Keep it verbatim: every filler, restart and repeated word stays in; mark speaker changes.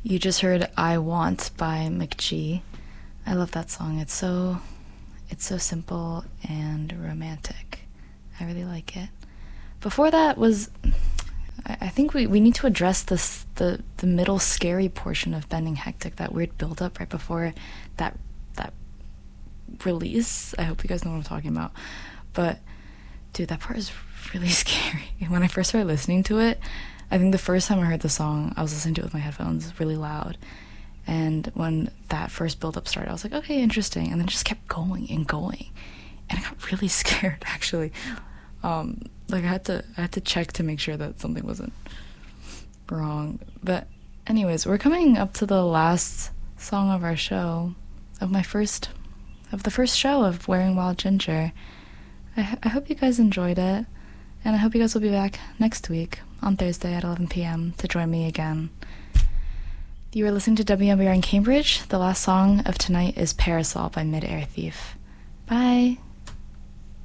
Speaker 1: You just heard I Want by McGee. I love that song. It's so it's so simple and romantic. I really like it. Before that was I, I think we, we need to address this the, the middle scary portion of Bending Hectic, that weird build up right before that that release. I hope you guys know what I'm talking about. But dude, that part is really scary. When I first started listening to it, I think the first time I heard the song, I was listening to it with my headphones really loud. And when that first build-up started, I was like, okay, interesting. And then it just kept going and going. And I got really scared, actually. Um, like, I had to I had to check to make sure that something wasn't wrong. But anyways, we're coming up to the last song of our show, of my first, of the first show of Wearing Wild Ginger. I, I hope you guys enjoyed it. And I hope you guys will be back next week on Thursday at eleven p.m. to join me again. You are listening to W M B R in Cambridge. The last song of tonight is Parasol by Mid-Air Thief. Bye!